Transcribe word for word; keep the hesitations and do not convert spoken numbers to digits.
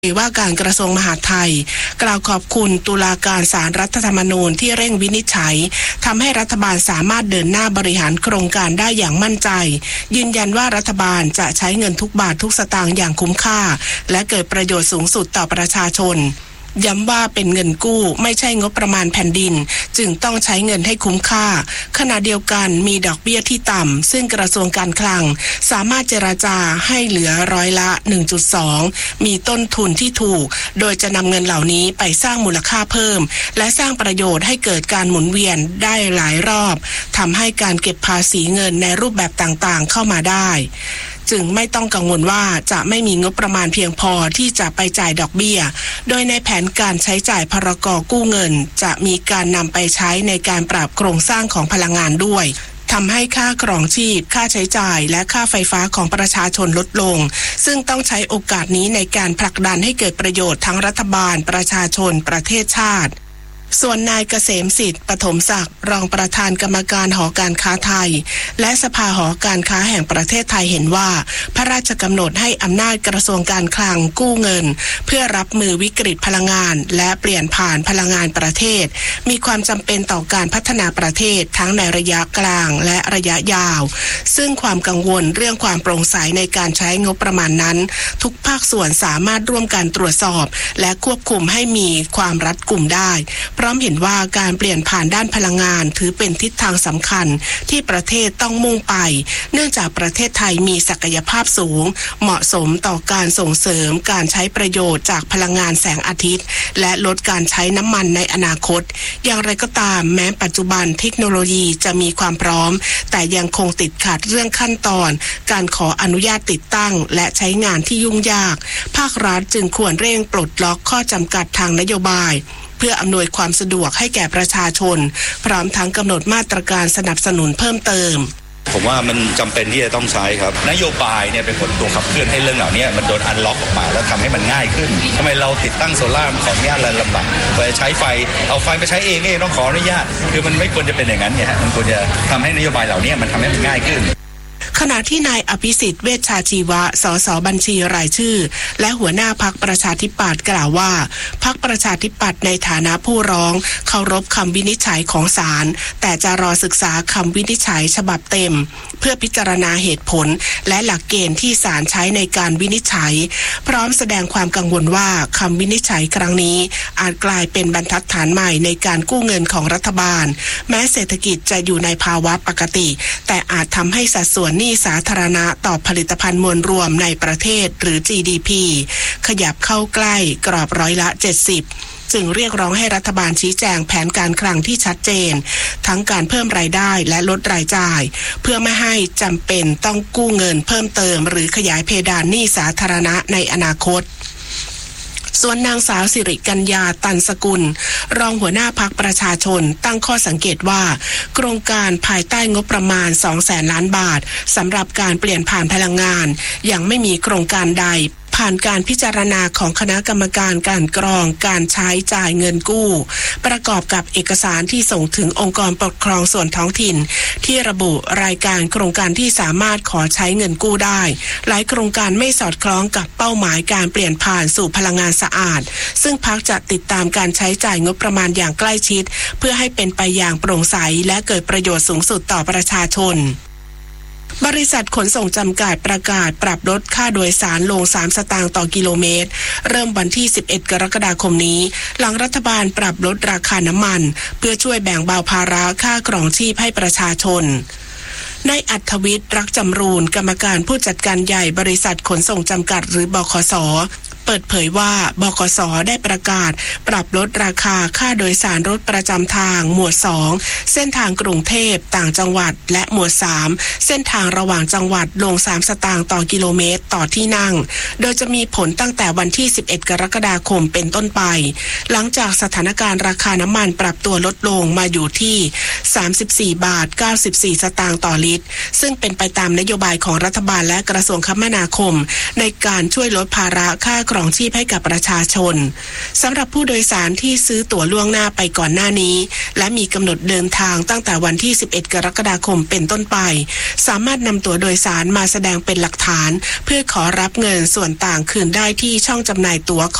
ว่าการกระทรวงมหาดไทยกล่าวขอบคุณตุลาการศาลรัฐธรรมนูญที่เร่งวินิจฉัยทำให้รัฐบาลสามารถเดินหน้าบริหารโครงการได้อย่างมั่นใจยืนยันว่ารัฐบาลจะใช้เงินทุกบาททุกสตางค์อย่างคุ้มค่าและเกิดประโยชน์สูงสุดต่อประชาชนย้ำว่าเป็นเงินกู้ไม่ใช่งบประมาณแผ่นดินจึงต้องใช้เงินให้คุ้มค่าขณะเดียวกันมีดอกเบี้ยที่ต่ำซึ่งกระทรวงการคลังสามารถเจรจาให้เหลือร้อยละ หนึ่งจุดสอง มีต้นทุนที่ถูกโดยจะนำเงินเหล่านี้ไปสร้างมูลค่าเพิ่มและสร้างประโยชน์ให้เกิดการหมุนเวียนได้หลายรอบทำให้การเก็บภาษีเงินในรูปแบบต่างๆเข้ามาได้จึงไม่ต้องกังวลว่าจะไม่มีงบประมาณเพียงพอที่จะไปจ่ายดอกเบี้ยโดยในแผนการใช้จ่ายพรก.กู้เงินจะมีการนำไปใช้ในการปรับโครงสร้างของพลังงานด้วยทำให้ค่าครองชีพค่าใช้จ่ายและค่าไฟฟ้าของประชาชนลดลงซึ่งต้องใช้โอกาสนี้ในการผลักดันให้เกิดประโยชน์ทั้งรัฐบาลประชาชนประเทศชาติส่วนนายเกษมสิทธิ์ปฐมศักดิ์รองประธานกรรมการหอการค้าไทยและสภาหอการค้าแห่งประเทศไทยเห็นว่าพระราชกำหนดให้อำนาจกระทรวงการคลังกู้เงินเพื่อรับมือวิกฤตพลังงานและเปลี่ยนผ่านพลังงานประเทศมีความจำเป็นต่อการพัฒนาประเทศทั้งในระยะกลางและระยะยาวซึ่งความกังวลเรื่องความโปร่งใสในการใช้งบประมาณนั้นทุกภาคส่วนสามารถร่วมกันตรวจสอบและควบคุมให้มีความรัดกุมได้พร้อมเห็นว่าการเปลี่ยนผ่านด้านพลังงานถือเป็นทิศทางสำคัญที่ประเทศต้องมุ่งไปเนื่องจากประเทศไทยมีศักยภาพสูงเหมาะสมต่อการส่งเสริมการใช้ประโยชน์จากพลังงานแสงอาทิตย์และลดการใช้น้ำมันในอนาคตอย่างไรก็ตามแม้ปัจจุบันเทคโนโลยีจะมีความพร้อมแต่ยังคงติดขัดเรื่องขั้นตอนการขออนุญาตติดตั้งและใช้งานที่ยุ่งยากภาครัฐจึงควรเร่งปลดล็อกข้อจำกัดทางนโยบายเพื่ออำนวยความสะดวกให้แก่ประชาชนพร้อมทั้งกำหนดมาตรการสนับสนุนเพิ่มเติมผมว่ามันจำเป็นที่จะต้องใช้ครับนโยบายเนี่ยเป็นผลตัวขับเคลื่อนให้เรื่องเหล่านี้มันโดนอันล็อกออกมาแล้วทำให้มันง่ายขึ้นทำไมเราติดตั้งโซล่าขออนุญาตอะไรลำบากไปใช้ไฟเอาไฟไปใช้เองเองต้องขออนุญาตคือมันไม่ควรจะเป็นอย่างนั้นเนี่ยฮะมันควรจะทำให้นโยบายเหล่านี้มันทำให้มันง่ายขึ้นขณะที่นายอภิสิทธิ์เวชชาชีวะสสบัญชีรายชื่อและหัวหน้าพรรคประชาธิปัตย์กล่าวว่าพรรคประชาธิปัตย์ในฐานะผู้ร้องเคารพคำวินิจฉัยของศาลแต่จะรอศึกษาคำวินิจฉัยฉบับเต็มเพื่อพิจารณาเหตุผลและหลักเกณฑ์ที่ศาลใช้ในการวินิจฉัยพร้อมแสดงความกังวลว่าคำวินิจฉัยครั้งนี้อาจกลายเป็นบรรทัดฐานใหม่ในการกู้เงินของรัฐบาลแม้เศรษฐกิจจะอยู่ในภาวะปกติแต่อาจทำให้สัดส่วนหนี้สาธารณะต่อผลิตภัณฑ์มวลรวมในประเทศหรือ จี ดี พี ขยับเข้าใกล้กรอบร้อยละเจ็ดสิบจึงเรียกร้องให้รัฐบาลชี้แจงแผนการคลังที่ชัดเจนทั้งการเพิ่มรายได้และลดรายจ่ายเพื่อไม่ให้จำเป็นต้องกู้เงินเพิ่มเติมหรือขยายเพดานหนี้สาธารณะในอนาคตส่วนนางสาวสิริกัญญาตันสกุลรองหัวหน้าพรรคประชาชนตั้งข้อสังเกตว่าโครงการภายใต้งบประมาณ สองแสนล้านบาทสำหรับการเปลี่ยนผ่านพลังงานยังไม่มีโครงการใดผ่านการพิจารณาของคณะกรรมการการกรองการใช้จ่ายเงินกู้ประกอบกับเอกสารที่ส่งถึงองค์กรปกครองส่วนท้องถิ่นที่ระบุรายการโครงการที่สามารถขอใช้เงินกู้ได้หลายโครงการไม่สอดคล้องกับเป้าหมายการเปลี่ยนผ่านสู่พลังงานสะอาดซึ่งพรรคจะติดตามการใช้จ่ายงบประมาณอย่างใกล้ชิดเพื่อให้เป็นไปอย่างโปร่งใสและเกิดประโยชน์สูงสุดต่อประชาชนบริษัทขนส่งจำกัดประกาศปรับลดค่าโดยสารลงสามสตางค์ต่อกิโลเมตรเริ่มวันที่สิบเอ็ดกรกฎาคมนี้หลังรัฐบาลปรับลดราคาน้ำมันเพื่อช่วยแบ่งเบาภาระค่าครองชีพให้ประชาชนนายอัธวิทย์รักจำรูนกรรมการผู้จัดการใหญ่บริษัทขนส่งจำกัดหรือบขส.เปิดเผยว่าบขส.ได้ประกาศปรับลดราคาค่าโดยสารรถประจำทางหมวดสองเส้นทางกรุงเทพต่างจังหวัดและหมวดสามเส้นทางระหว่างจังหวัดลงสามสตางค์ต่อกิโลเมตรต่อที่นั่งโดยจะมีผลตั้งแต่วันที่สิบเอ็ดกรกฎาคมเป็นต้นไปหลังจากสถานการณ์ราคาน้ำมันปรับตัวลดลงมาอยู่ที่สามสิบสี่บาทเก้าสิบสี่สตางค์ต่อลิตรซึ่งเป็นไปตามนโยบายของรัฐบาลและกระทรวงคมนาคมในการช่วยลดภาระค่าครองชีพให้กับประชาชนสำหรับผู้โดยสารที่ซื้อตั๋วล่วงหน้าไปก่อนหน้านี้และมีกำหนดเดินทางตั้งแต่วันที่สิบเอ็ดกรกฎาคมเป็นต้นไปสามารถนำตั๋วโดยสารมาแสดงเป็นหลักฐานเพื่อขอรับเงินส่วนต่างคืนได้ที่ช่องจำหน่ายตั๋ว